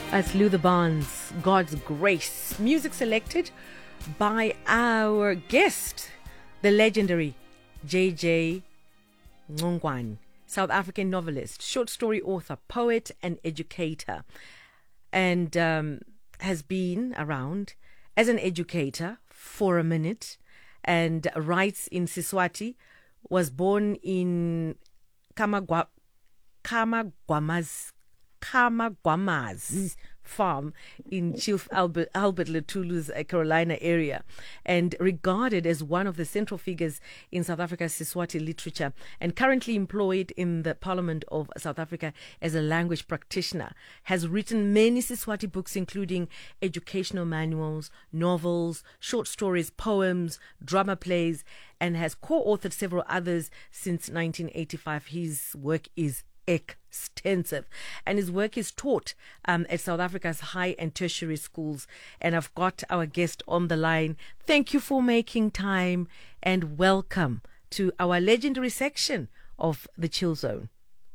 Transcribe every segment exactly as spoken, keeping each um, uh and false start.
That's Luther Barnes, God's Grace. Music selected by our guest, the legendary J J Ngongwane, South African novelist, short story author, poet, and educator, and um, has been around as an educator for a minute and writes in Siswati, was born in Kamagwa, Kamagwamaz, Kamagwamaz farm in Chief Albert, Albert Lutulu's uh, Carolina area, and regarded as one of the central figures in South Africa's Siswati literature, and currently employed in the Parliament of South Africa as a language practitioner, has written many Siswati books, including educational manuals, novels, short stories, poems, drama plays, and has co-authored several others since nineteen eighty-five. His work is extensive, and his work is taught um, at South Africa's high and tertiary schools. And I've got our guest on the line. Thank you for making time, and welcome to our legendary section of the Chill Zone.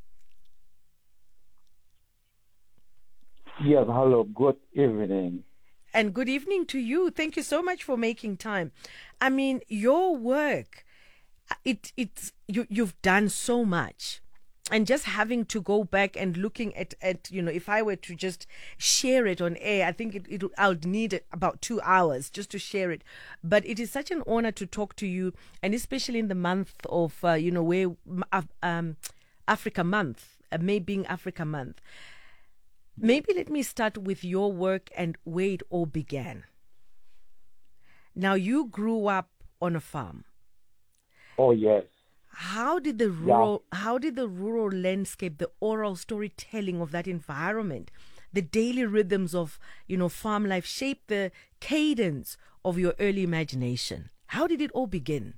Yes, hello, good evening. And good evening to you. Thank you so much for making time. I mean, your work, it it's you you've done so much. And just having to go back and looking at, at, you know, if I were to just share it on air, I think it, it I would need about two hours just to share it. But it is such an honor to talk to you, and especially in the month of, uh, you know, where um, Africa Month, uh, May being Africa Month. Maybe let me start with your work and where it all began. Now, you grew up on a farm. Oh, yes. How did the rural yeah. how did the rural landscape, the oral storytelling of that environment, the daily rhythms of, you know, farm life shape the cadence of your early imagination? How did it all begin?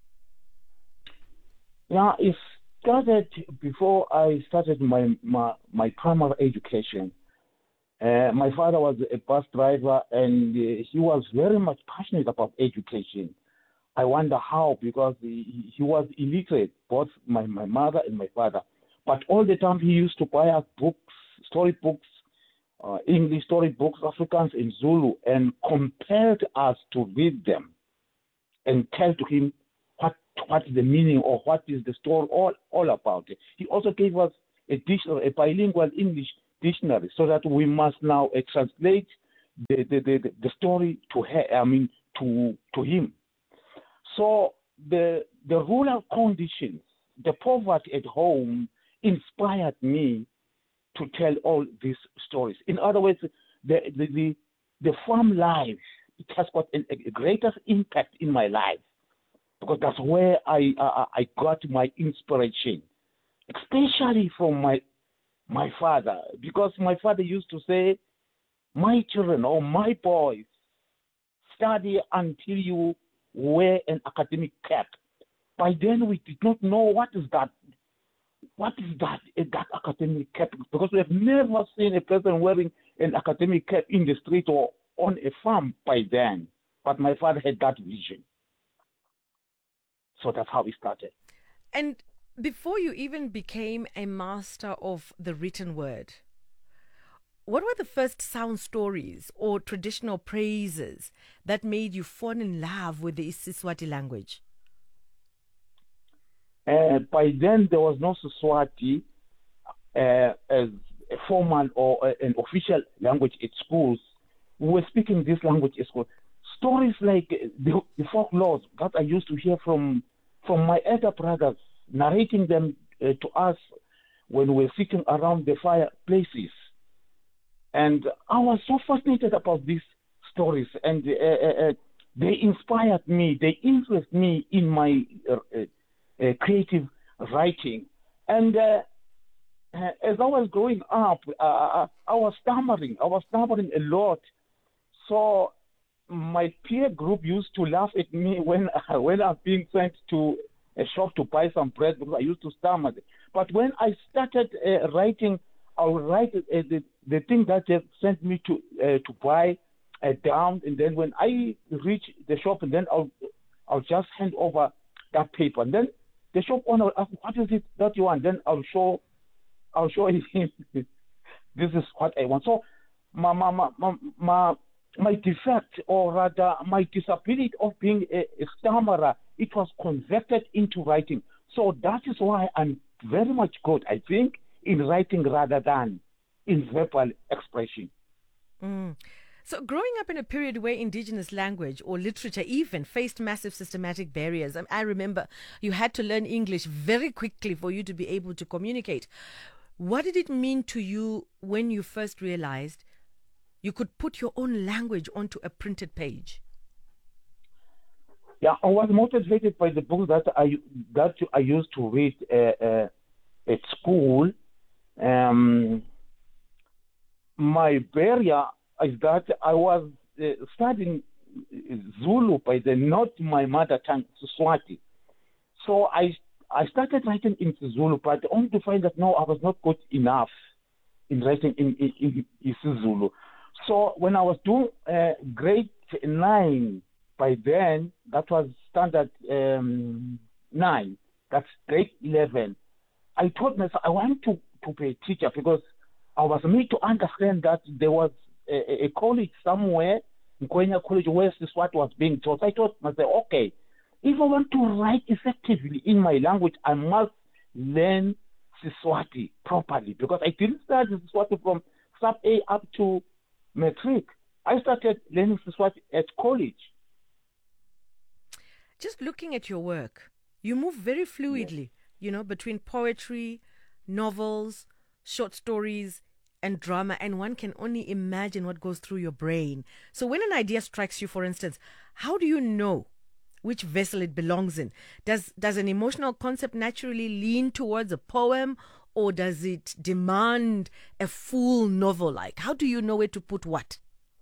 Yeah, it started before I started my my, my primary education. Uh, my father was a bus driver, and uh, he was very much passionate about education. I wonder how, because he, he was illiterate, both my, my mother and my father. But all the time he used to buy us books, story books, uh, English story books, Afrikaans and Zulu, and compelled us to read them and tell to him what what is the meaning or what is the story all, all about. He also gave us a dictionary, a bilingual English dictionary, so that we must now uh, translate the, the, the, the story to her, I mean to to him. So the the rural conditions, the poverty at home inspired me to tell all these stories. In other words, the the the, the farm life, it has got a, a greater impact in my life, because that's where I uh, I got my inspiration, especially from my my father, because my father used to say, "My children or my boys, study until you wear an academic cap." By then, we did not know what is that. What is that? That academic cap? Because we have never seen a person wearing an academic cap in the street or on a farm by then. But my father had that vision. So that's how we started. And before you even became a master of the written word, what were the first sound stories or traditional praises that made you fall in love with the Siswati language? Uh, by then, there was no Siswati uh, as a formal or uh, an official language at schools. We were speaking this language at school. Stories like the, the folklore that I used to hear from from my elder brothers, narrating them uh, to us when we were sitting around the fireplaces. And I was so fascinated about these stories, and uh, uh, they inspired me, they influenced me in my uh, uh, creative writing. And uh, uh, as I was growing up, uh, I was stammering, I was stammering a lot. So my peer group used to laugh at me when, uh, when I was being sent to a shop to buy some bread, because I used to stammer. But when I started uh, writing, I would write uh, the, the thing that they sent me to uh, to buy uh, down, and then when I reach the shop, and then I'll I'll just hand over that paper, and then the shop owner will ask, "What is it that you want?" Then I'll show I'll show him this is what I want. So my, my, my, my, my, my defect, or rather my disability of being a, a stammerer, it was converted into writing. So that is why I'm very much good, I think, in writing rather than in verbal expression. Mm. So growing up in a period where indigenous language or literature even faced massive systematic barriers, I, I remember you had to learn English very quickly for you to be able to communicate. What did it mean to you when you first realized you could put your own language onto a printed page? Yeah, I was motivated by the book that I that I used to read uh, uh, at school. Um, my barrier is that I was uh, studying Zulu by then, not my mother tongue, Swati. So I I started writing in Zulu, but only to find that no, I was not good enough in writing in in, in, in Zulu. So when I was doing uh, grade nine, by then that was standard um, nine, that's grade eleven. I told myself I want to, to be a teacher because I was made to understand that there was a, a college somewhere, Nkwenya College, where this what was being taught. I thought myself, okay, if I want to write effectively in my language, I must learn Siswati properly because I didn't start Siswati from sub A up to matric. I started learning Siswati at college. Just looking at your work, you move very fluidly, yes. you know, between poetry, novels, short stories, and drama, and one can only imagine what goes through your brain. So when an idea strikes you, for instance, how do you know which vessel it belongs in? Does does an emotional concept naturally lean towards a poem, or does it demand a full novel? Like, how do you know where to put what?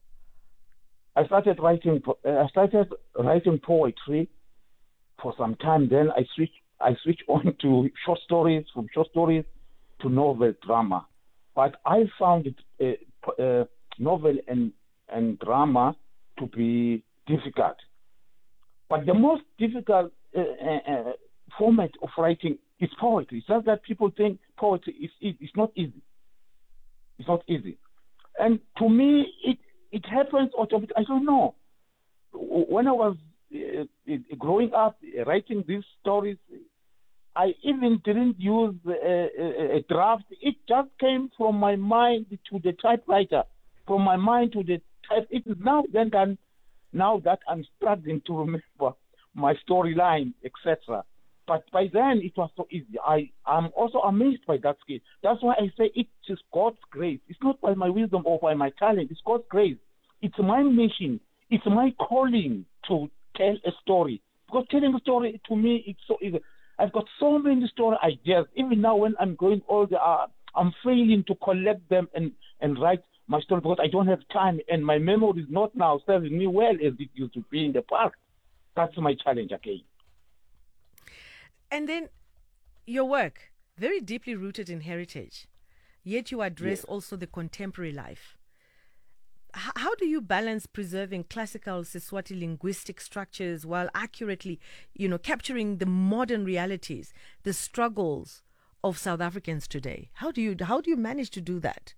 I started writing. Uh, I started writing poetry for some time. Then I switched. I switched on to short stories. From short stories to novel drama. But I found it, uh, uh, novel and and drama to be difficult. But the most difficult uh, uh, format of writing is poetry. It's just that people think poetry is it's not easy. It's not easy. And to me, it it happens automatically. I don't know. When I was uh, growing up, writing these stories, I even didn't use a, a, a draft. It just came from my mind to the typewriter, from my mind to the type. It is now then done. Now that I'm struggling to remember my storyline, et cetera. But by then it was so easy. I am also amazed by that skill. That's why I say it is God's grace. It's not by my wisdom or by my talent. It's God's grace. It's my mission. It's my calling to tell a story. Because telling a story to me, it's so easy. I've got so many story ideas. Even now when I'm going older, uh, I'm failing to collect them and, and write my story because I don't have time and my memory is not now serving me well as it used to be in the past. That's my challenge again. And then your work, very deeply rooted in heritage, yet you address yes. also the contemporary life. H- how do you balance preserving classical Siswati linguistic structures while accurately, you know, capturing the modern realities, the struggles of South Africans today? How do you how do you manage to do that?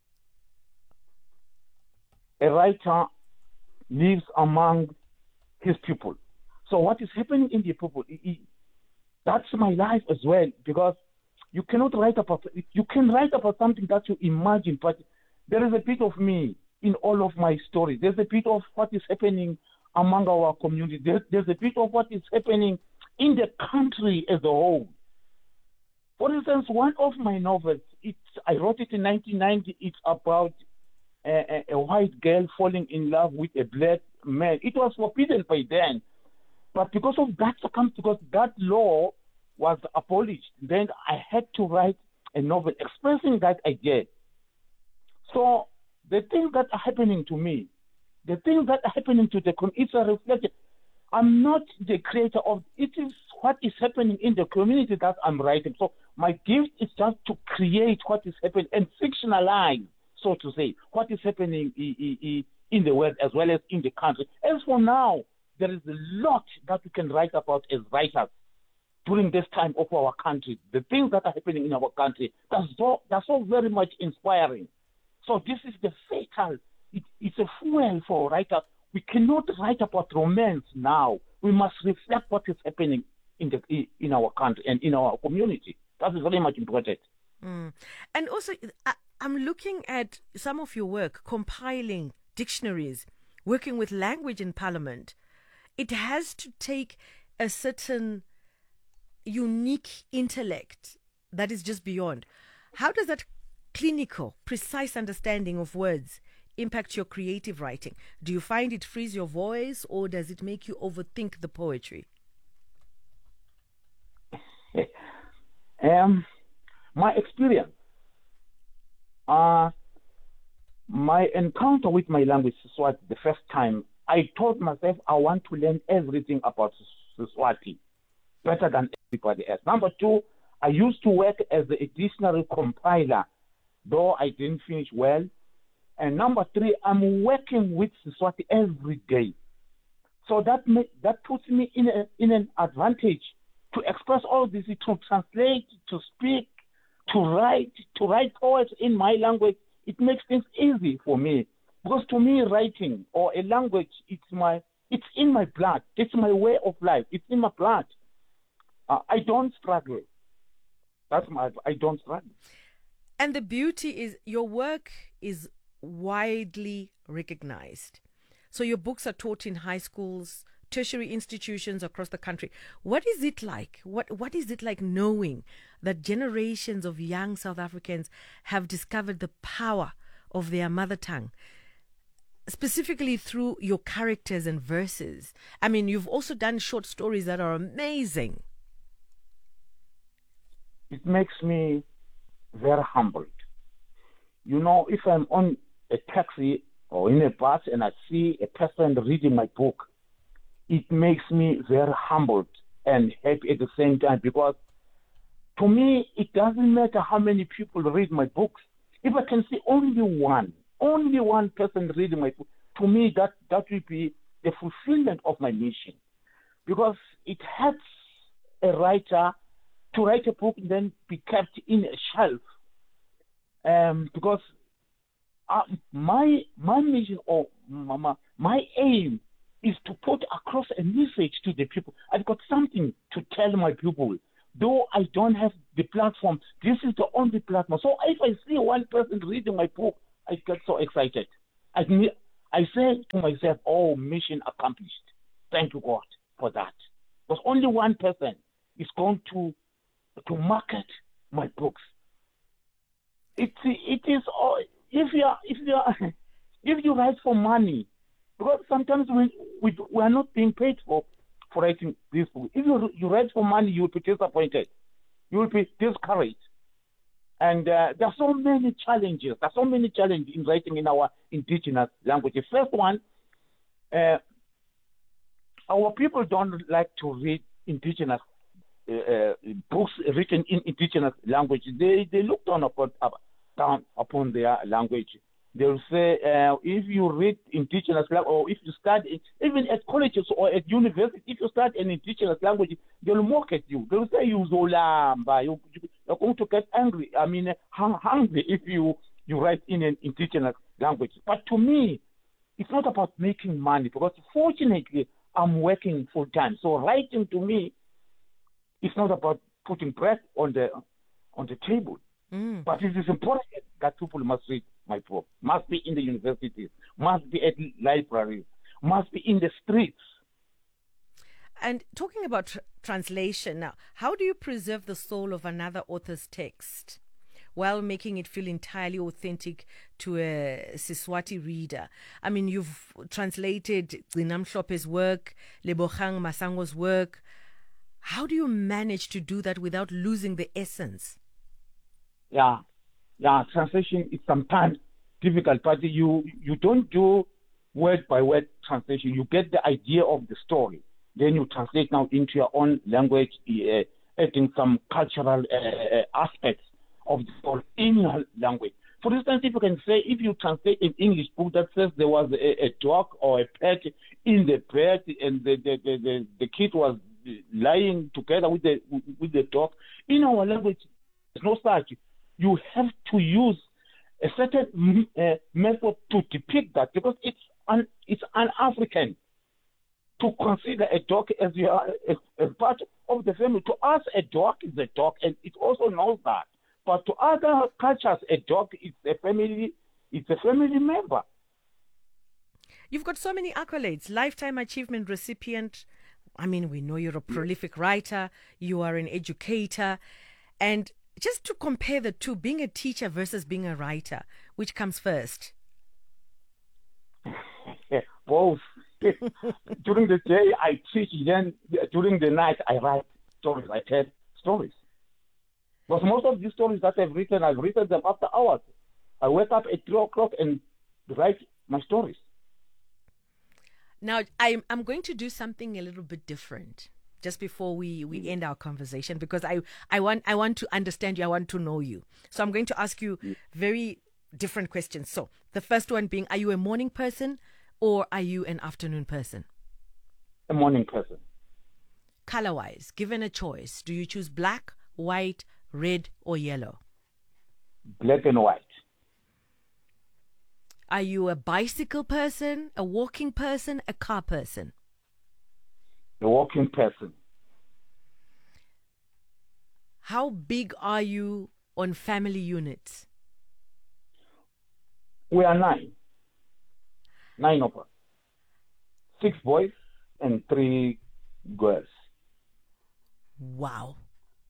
A writer lives among his people. So what is happening in the people, it, it, that's my life as well, because you cannot write about, you can write about something that you imagine, but there is a bit of me in all of my stories. There's a bit of what is happening among our community. There's, there's a bit of what is happening in the country as a whole. For instance, one of my novels, it's, I wrote it in nineteen ninety, it's about a, a, a white girl falling in love with a black man. It was forbidden by then. But because of that circumstance, because that law was abolished, then I had to write a novel expressing that idea. So the things that are happening to me, the things that are happening to the community, it's a reflection. I'm not the creator of it. Is what is happening in the community that I'm writing. So my gift is just to create what is happening and fictionalize, so to say, what is happening in the world as well as in the country. As for now, there is a lot that we can write about as writers during this time of our country. The things that are happening in our country, that's so, that's so very much inspiring. So this is the fatal, it, it's a fuel for writers. We cannot write about romance now. We must reflect what is happening in the in our country and in our community. That is very much important. Mm. And also, I, I'm looking at some of your work, compiling dictionaries, working with language in Parliament. It has to take a certain unique intellect that is just beyond. How does that clinical, precise understanding of words impact your creative writing? Do you find it frees your voice, or does it make you overthink the poetry? um, my experience, uh, my encounter with my language, Siswati, the first time, I told myself I want to learn everything about Siswati better than everybody else. Number two, I used to work as a dictionary compiler, though I didn't finish well. And number three, I'm working with Siswati every day. So that may, that puts me in a, in an advantage to express all this, to translate, to speak, to write, to write poets in my language. It makes things easy for me. Because to me, writing or a language, it's my, it's in my blood. It's my way of life. It's in my blood. Uh, I don't struggle. That's my, I don't struggle. And the beauty is your work is widely recognized. So your books are taught in high schools, tertiary institutions across the country. What is it like? What What is it like knowing that generations of young South Africans have discovered the power of their mother tongue, specifically through your characters and verses? I mean, you've also done short stories that are amazing. It makes me very humbled. You know, if I'm on a taxi or in a bus and I see a person reading my book, it makes me very humbled and happy at the same time, because to me, it doesn't matter how many people read my books. If I can see only one, only one person reading my book, to me, that, that will be the fulfillment of my mission. Because it helps a writer to write a book and then be kept in a shelf. Um, because uh, my my mission or my, my aim is to put across a message to the people. I've got something to tell my people. Though I don't have the platform, this is the only platform. So if I see one person reading my book, I get so excited. I, I say to myself, oh, mission accomplished. Thank you, God, for that. Because only one person is going to to market my books. It it is all, if you are, if you are, if you write for money, because sometimes we we, we are not being paid for for writing this book. If you you write for money, you will be disappointed. You will be discouraged. And uh, there are so many challenges. There are so many challenges in writing in our indigenous language. The first one, uh, our people don't like to read indigenous uh, books written in indigenous language. They they look down upon down upon their language. They'll say uh, if you read indigenous language, or if you study even at colleges or at university, if you study an indigenous language, they'll mock at you. They'll say you zolamba. You, you're going to get angry. I mean, hung, hungry if you you write in an indigenous language. But to me, it's not about making money, because fortunately I'm working full time. So writing to me, it's not about putting bread on the on the table. Mm. But it is important that people must read my book, must be in the universities, must be at libraries, must be in the streets. And talking about tr- translation now, how do you preserve the soul of another author's text while making it feel entirely authentic to a Siswati reader? I mean, you've translated Gcina Mhlophe's work, Lebogang Masango's work. How do you manage to do that without losing the essence? Yeah, yeah. Translation is sometimes difficult, but you you don't do word by word translation. You get the idea of the story, then you translate now into your own language, uh, adding some cultural uh, aspects of the story in your language. For instance, if you can say, if you translate an English book that says there was a, a dog or a pet in the bed and the the, the, the, the kid was lying together with the with the dog, in our language, there's no such. You have to use a certain mm, uh, method to depict that because it's un, it's un-African to consider a dog as you are a, a part of the family. To us, a dog is a dog, and it also knows that. But to other cultures, a dog is a family. It's a family member. You've got so many accolades, lifetime achievement recipient. I mean, we know you're a prolific writer, you are an educator. And just to compare the two, being a teacher versus being a writer, which comes first? Both. During the day, I teach, then during the night, I write stories. I tell stories. But most of these stories that I've written, I've written them after hours. I wake up at three o'clock and write my stories. Now, I'm, I'm going to do something a little bit different just before we, we end our conversation because I, I, want, I want to understand you. I want to know you. So I'm going to ask you very different questions. So the first one being, are you a morning person or are you an afternoon person? A morning person. Color-wise, given a choice, do you choose black, white, red, or yellow? Black and white. Are you a bicycle person, a walking person, a car person? A walking person. How big are you on family units? We are nine. Nine of us. Six boys and three girls. Wow.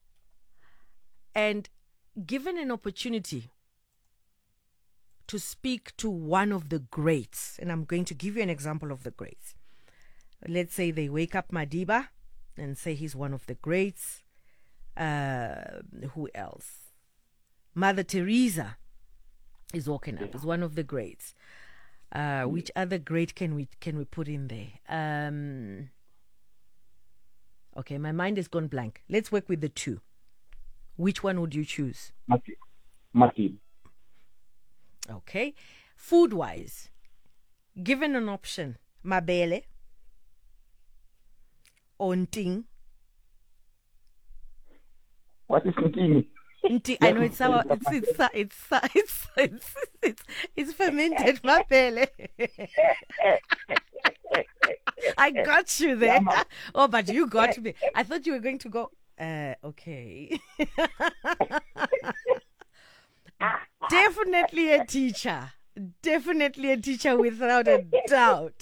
And given an opportunity to speak to one of the greats, and I'm going to give you an example of the greats. Let's say they wake up Madiba and say he's one of the greats. Uh, who else? Mother Teresa is walking up, is one of the greats. Uh, which other great can we can we put in there? Um, okay, my mind has gone blank. Let's work with the two. Which one would you choose? Mati. Mati. Okay. Food-wise, given an option, mabele, onting. What is nting? Nti, I know it's sour. It's it's it's it's it's it's, it's fermented mabele. I got you there. Oh, but you got me. I thought you were going to go. Uh, okay. Definitely a teacher. Definitely a teacher without a doubt.